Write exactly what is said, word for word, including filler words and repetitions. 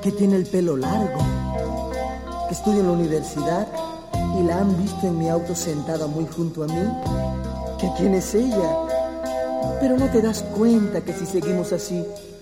que tiene el pelo largo, que estudia en la universidad y la han visto en mi auto sentada muy junto a mí. ¿Que quién es ella? Pero no te das cuenta que si seguimos así